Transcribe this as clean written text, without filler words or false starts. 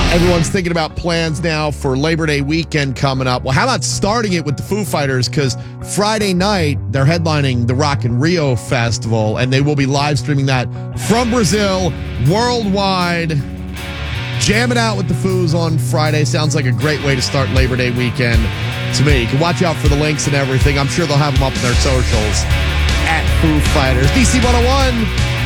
Everyone's thinking about plans now for Labor Day weekend coming up. Well, how about starting it with the Foo Fighters? Because Friday night, they're headlining the Rock in Rio Festival, and they will be live streaming that from Brazil worldwide. Jamming out with the Foos on Friday sounds like a great way to start Labor Day weekend to me. You can watch out for the links and everything. I'm sure they'll have them up in their socials at Foo Fighters. DC 101.